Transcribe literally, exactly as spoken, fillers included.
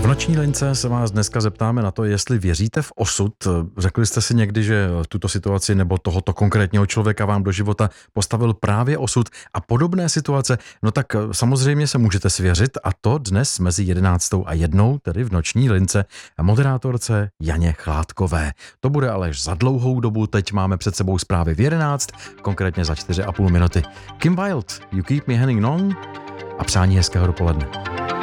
V noční lince se vás dneska zeptáme na to, jestli věříte v osud. Řekli jste si někdy, že tuto situaci nebo tohoto konkrétního člověka vám do života postavil právě osud a podobné situace? No tak samozřejmě se můžete svěřit, a to dnes mezi jedenáctou a jednou, tedy v noční lince, moderátorce Janě Chládkové. To bude ale až za dlouhou dobu, teď máme před sebou zprávy v jedenáct, konkrétně za čtyři a půl minuty. Kim Wilde, You Keep Me Hanging On a přání hezkého dopoledne.